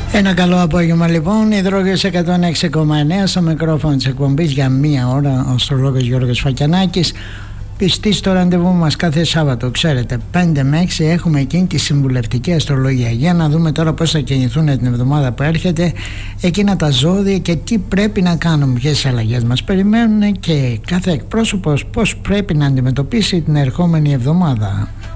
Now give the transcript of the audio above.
Ένα καλό απόγευμα λοιπόν, Υδρόγειος 106,9 στο μικρόφωνο της εκπομπής για μία ώρα, ο αστρολόγος Γιώργος Φακιανάκης. Πιστοί στο ραντεβού μας κάθε Σάββατο, ξέρετε, 5 με 6 έχουμε εκείνη τη συμβουλευτική αστρολογία. Για να δούμε τώρα πώς θα κινηθούν την εβδομάδα που έρχεται εκείνα τα ζώδια και τι πρέπει να κάνουμε, ποιες αλλαγές μας περιμένουν και κάθε εκπρόσωπος πώς πρέπει να αντιμετωπίσει την ερχόμενη εβδομάδα.